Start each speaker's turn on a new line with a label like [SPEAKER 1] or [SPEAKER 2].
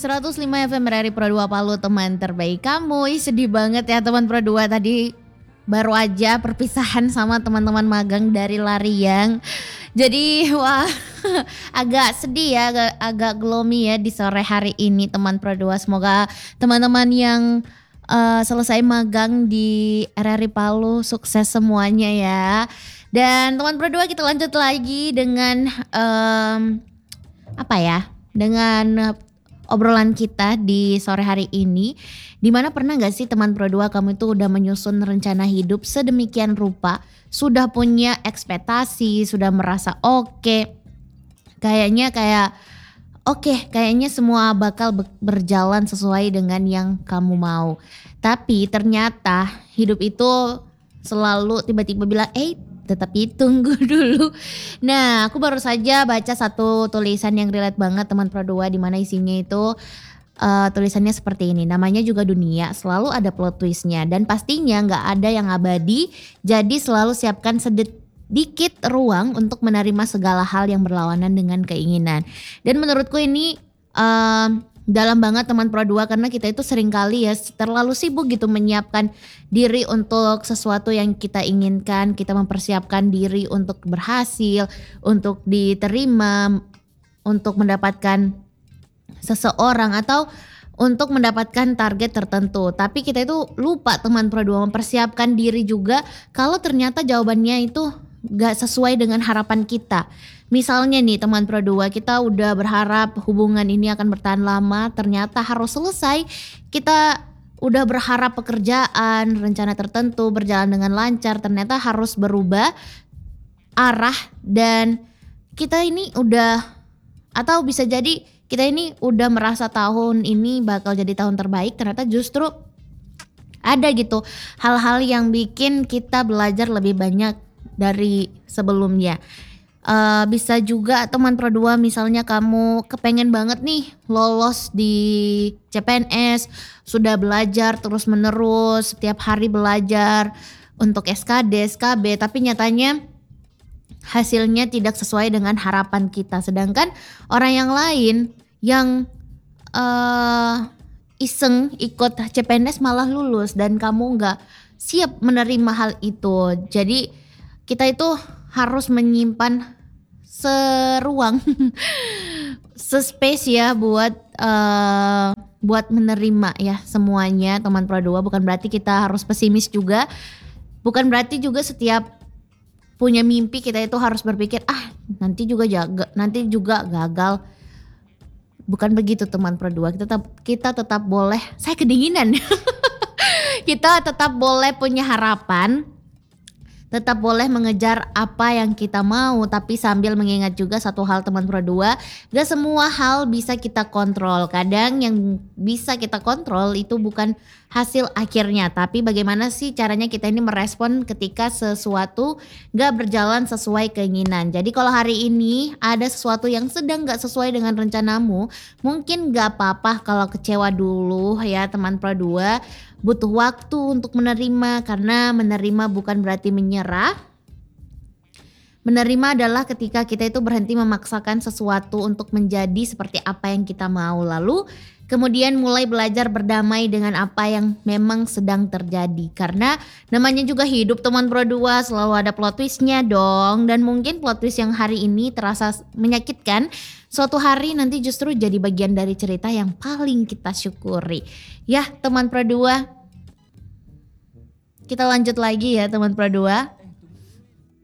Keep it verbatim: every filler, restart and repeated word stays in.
[SPEAKER 1] seratus lima F M R R I Pro dua Palu, teman terbaik kamu. Ih, sedih banget ya teman Pro dua, tadi baru aja perpisahan sama teman-teman magang dari Lariang. Jadi wah agak sedih ya, agak, agak gloomy ya di sore hari ini teman Pro dua. Semoga teman-teman yang uh, selesai magang di R R I Palu sukses semuanya ya. Dan teman Pro dua, kita lanjut lagi dengan um, apa ya? Dengan obrolan kita di sore hari ini. Dimana pernah gak sih teman Pro dua, kamu itu udah menyusun rencana hidup sedemikian rupa, sudah punya ekspektasi, sudah merasa oke, okay, kayaknya kayak oke, okay, kayaknya semua bakal berjalan sesuai dengan yang kamu mau. Tapi ternyata hidup itu selalu tiba-tiba bilang, eh tetapi tunggu dulu. Nah, aku baru saja baca satu tulisan yang relate banget teman Pro dua, di mana isinya itu uh, tulisannya seperti ini. Namanya juga dunia, selalu ada plot twistnya dan pastinya nggak ada yang abadi. Jadi selalu siapkan sedikit ruang untuk menerima segala hal yang berlawanan dengan keinginan. Dan menurutku ini uh, dalam banget teman Pro dua, karena kita itu sering kali ya terlalu sibuk gitu menyiapkan diri untuk sesuatu yang kita inginkan. Kita mempersiapkan diri untuk berhasil, untuk diterima, untuk mendapatkan seseorang atau untuk mendapatkan target tertentu. Tapi kita itu lupa teman Pro dua mempersiapkan diri juga kalau ternyata jawabannya itu gak sesuai dengan harapan kita. Misalnya nih teman Pro dua, kita udah berharap hubungan ini akan bertahan lama, ternyata harus selesai. Kita udah berharap pekerjaan, rencana tertentu berjalan dengan lancar, ternyata harus berubah arah. Dan kita ini udah, atau bisa jadi kita ini udah merasa tahun ini bakal jadi tahun terbaik, ternyata justru ada gitu hal-hal yang bikin kita belajar lebih banyak dari sebelumnya. Uh, bisa juga teman Pro dua, misalnya kamu kepengen banget nih lolos di C P N S, sudah belajar terus menerus, setiap hari belajar untuk S K D, S K B, tapi nyatanya hasilnya tidak sesuai dengan harapan kita. Sedangkan orang yang lain yang uh, iseng ikut C P N S malah lulus dan kamu gak siap menerima hal itu. Jadi kita itu harus menyimpan seruang, se-space ya buat uh, buat menerima ya semuanya teman Pro dua. Bukan berarti kita harus pesimis juga, bukan berarti juga setiap punya mimpi kita itu harus berpikir ah nanti juga jaga, nanti juga gagal. Bukan begitu teman Pro dua. Kita tetap kita tetap boleh, saya kedinginan. Kita tetap boleh punya harapan, tetap boleh mengejar apa yang kita mau, tapi sambil mengingat juga satu hal teman Pro dua, gak semua hal bisa kita kontrol. Kadang yang bisa kita kontrol itu bukan hasil akhirnya, tapi bagaimana sih caranya kita ini merespon ketika sesuatu gak berjalan sesuai keinginan. Jadi kalau hari ini ada sesuatu yang sedang gak sesuai dengan rencanamu, mungkin gak apa-apa kalau kecewa dulu ya teman Pro dua. Butuh waktu untuk menerima, karena menerima bukan berarti menyerah. Menerima adalah ketika kita itu berhenti memaksakan sesuatu untuk menjadi seperti apa yang kita mau, lalu kemudian mulai belajar berdamai dengan apa yang memang sedang terjadi. Karena namanya juga hidup teman Pro dua, selalu ada plot twistnya dong. Dan mungkin plot twist yang hari ini terasa menyakitkan, suatu hari nanti justru jadi bagian dari cerita yang paling kita syukuri. Ya teman Pro dua, kita lanjut lagi ya teman Pro dua.